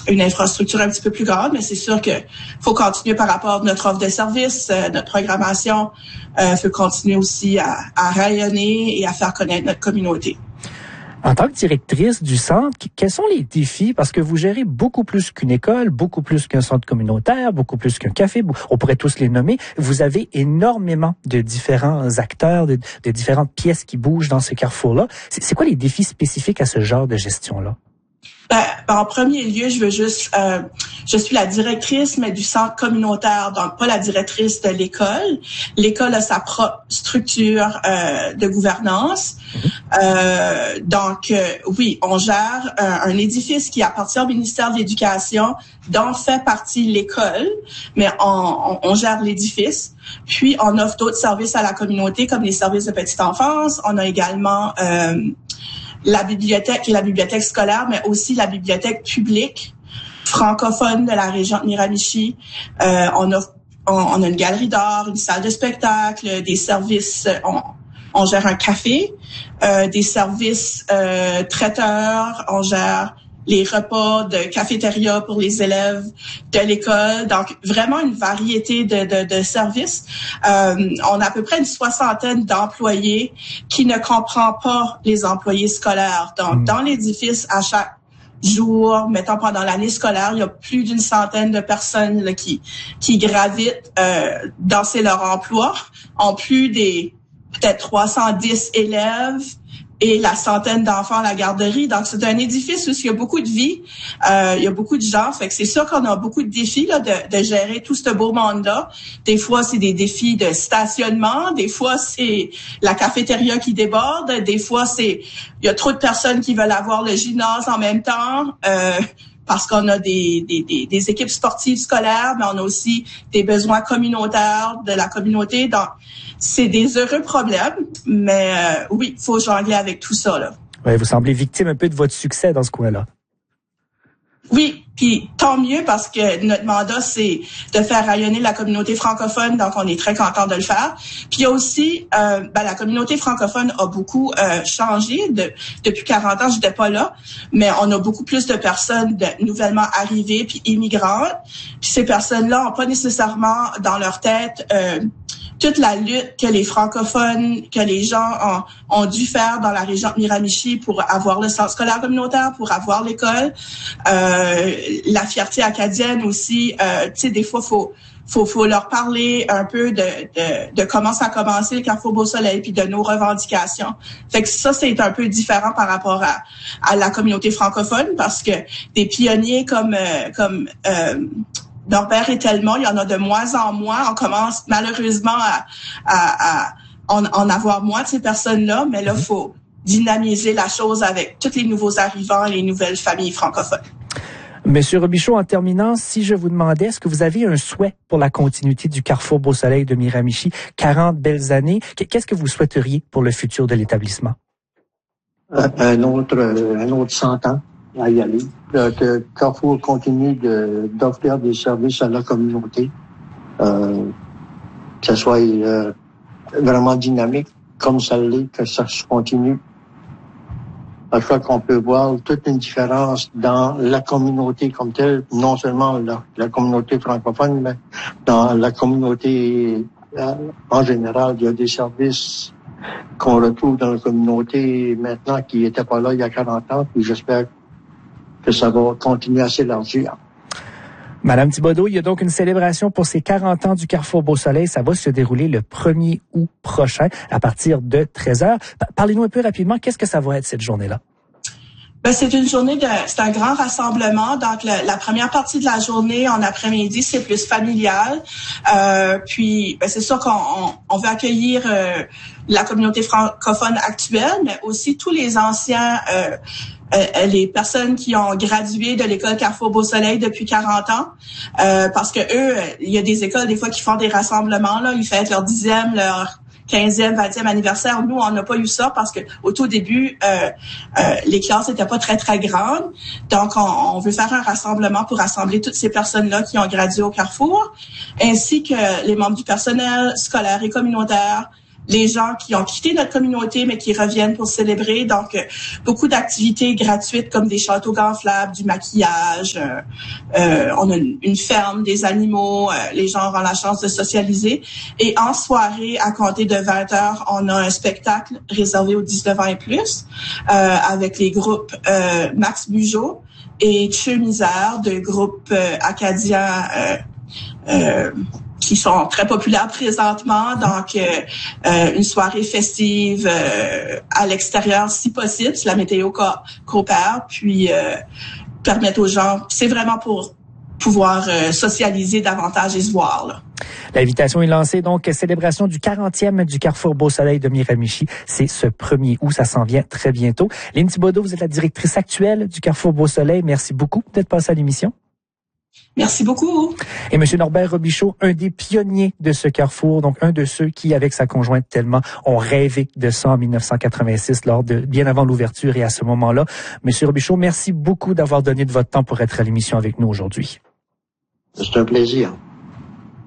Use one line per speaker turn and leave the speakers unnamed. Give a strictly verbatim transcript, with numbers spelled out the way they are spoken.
une infrastructure un petit peu plus grande, mais c'est sûr que faut continuer par rapport à notre offre de services, euh, notre programmation, euh, faut continuer aussi à, à rayonner et à faire connaître notre communauté.
En tant que directrice du centre, quels sont les défis? Parce que vous gérez beaucoup plus qu'une école, beaucoup plus qu'un centre communautaire, beaucoup plus qu'un café. On pourrait tous les nommer. Vous avez énormément de différents acteurs, de, de différentes pièces qui bougent dans ce carrefour-là. C'est, c'est quoi les défis spécifiques à ce genre de gestion-là?
Ben, en premier lieu, je veux juste, euh, je suis la directrice, mais du centre communautaire, donc pas la directrice de l'école. L'école a sa propre structure euh, de gouvernance. Mm-hmm. Euh, donc, euh, oui, on gère un, un édifice qui appartient au ministère de l'Éducation, dont fait partie l'école, mais on, on, on gère l'édifice. Puis, on offre d'autres services à la communauté, comme les services de petite enfance. On a également euh, la bibliothèque et la bibliothèque scolaire, mais aussi la bibliothèque publique francophone de la région de Miramichi. Euh, on a on, on a une galerie d'art, une salle de spectacle, des services. On, on gère un café, euh, des services euh, traiteurs. On gère les repas de cafétéria pour les élèves de l'école. Donc, vraiment une variété de, de, de services. Euh, on a à peu près une soixantaine d'employés qui ne comprend pas les employés scolaires. Donc, mmh. dans l'édifice, à chaque jour, mettons pendant l'année scolaire, il y a plus d'une centaine de personnes là, qui, qui gravitent euh, dans ces leur emploi, en plus des peut-être trois cent dix élèves et la centaine d'enfants à la garderie. Donc, c'est un édifice où il y a beaucoup de vie, euh, il y a beaucoup de gens. Fait que c'est sûr qu'on a beaucoup de défis là, de, de gérer tout ce beau monde-là. Des fois, c'est des défis de stationnement. Des fois, c'est la cafétéria qui déborde. Des fois, c'est il y a trop de personnes qui veulent avoir le gymnase en même temps. Euh, parce qu'on a des, des, des, des équipes sportives scolaires, mais on a aussi des besoins communautaires de la communauté. Donc, c'est des heureux problèmes, mais euh, oui, il faut jongler avec tout ça, là.
Oui, vous semblez victime un peu de votre succès dans ce coin-là.
Oui, puis tant mieux parce que notre mandat, c'est de faire rayonner la communauté francophone, donc on est très content de le faire. Puis il y a aussi, euh, ben, la communauté francophone a beaucoup euh, changé. De, depuis quarante ans, j'étais pas là, mais on a beaucoup plus de personnes de, nouvellement arrivées puis immigrantes. Puis ces personnes-là n'ont pas nécessairement dans leur tête euh, toute la lutte que les francophones, que les gens ont, ont dû faire dans la région de Miramichi pour avoir le centre scolaire communautaire, pour avoir l'école. Euh, la fierté acadienne aussi, euh, tu sais, des fois, faut, faut, faut leur parler un peu de, de, de comment ça a commencé, le Carrefour Beau Soleil, puis de nos revendications. Fait que ça, c'est un peu différent par rapport à, à la communauté francophone, parce que des pionniers comme, euh, comme, euh, Norbert et Telmont, il y en a de moins en moins. On commence malheureusement à, à, à en, en avoir moins de ces personnes-là, mais là, il faut dynamiser la chose avec tous les nouveaux arrivants et les nouvelles familles francophones.
Monsieur Robichaud, en terminant, si je vous demandais, est-ce que vous avez un souhait pour la continuité du Carrefour Beau Soleil de Miramichi? quarante belles années. Qu'est-ce que vous souhaiteriez pour le futur de l'établissement?
Un autre, un autre cent ans à y aller. Que Carrefour continue de, d'offrir des services à la communauté, euh, que ça soit euh, vraiment dynamique, comme ça l'est, que ça continue. À chaque fois qu'on peut voir toute une différence dans la communauté comme telle, non seulement la, la communauté francophone, mais dans la communauté euh, en général. Il y a des services qu'on retrouve dans la communauté maintenant qui n'étaient pas là il y a quarante ans, puis j'espère que ça va continuer à s'élargir.
Madame Thibodeau, il y a donc une célébration pour ces quarante ans du Carrefour Beau Soleil. Ça va se dérouler le premier août prochain à partir de treize heures. Parlez-nous un peu rapidement, qu'est-ce que ça va être cette journée-là?
Ben, c'est une journée de, c'est un grand rassemblement. Donc, le, la première partie de la journée, en après-midi, c'est plus familial. Euh, puis, ben, c'est sûr qu'on on, on veut accueillir euh, la communauté francophone actuelle, mais aussi tous les anciens, euh, euh, les personnes qui ont gradué de l'école Carrefour Beau Soleil depuis quarante ans. Euh, parce que eux, il y a des écoles, des fois, qui font des rassemblements, là. Ils fêtent leur dixième, leur quinzième, vingtième anniversaire. Nous, on n'a pas eu ça parce que au tout début, euh, euh, les classes n'étaient pas très, très grandes. Donc, on, on veut faire un rassemblement pour rassembler toutes ces personnes-là qui ont gradué au Carrefour, ainsi que les membres du personnel scolaire et communautaire, les gens qui ont quitté notre communauté mais qui reviennent pour célébrer. Donc, euh, beaucoup d'activités gratuites comme des châteaux gonflables, du maquillage. Euh, euh, on a une, une ferme, des animaux. Euh, les gens auront la chance de socialiser. Et en soirée, à compter de vingt heures, on a un spectacle réservé aux dix-neuf ans et plus euh, avec les groupes euh, Max Bugeaud et Tcheu Misère, deux groupes euh, acadiens euh, euh, qui sont très populaires présentement. Donc, euh, euh, une soirée festive euh, à l'extérieur, si possible, si la météo co- coopère, puis euh, permettre aux gens, c'est vraiment pour pouvoir euh, socialiser davantage et se voir, là.
L'invitation est lancée, donc, célébration du quarantième du Carrefour Beau Soleil de Miramichi. C'est ce premier août, ça s'en vient très bientôt. Lynn Thibodeau, vous êtes la directrice actuelle du Carrefour Beau Soleil. Merci beaucoup d'être passée à l'émission.
Merci beaucoup.
Et M. Norbert Robichaud, un des pionniers de ce carrefour, donc un de ceux qui, avec sa conjointe Thelma, ont rêvé de ça en dix-neuf cent quatre-vingt-six, lors de, bien avant l'ouverture et à ce moment-là. M. Robichaud, merci beaucoup d'avoir donné de votre temps pour être à l'émission avec nous aujourd'hui.
C'est un plaisir.